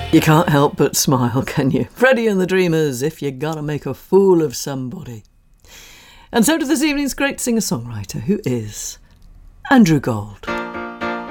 You can't help but smile, can you? Freddie and the Dreamers, If You Gotta Make a Fool of Somebody. And so to this evening's great singer-songwriter, who is Andrew Gold.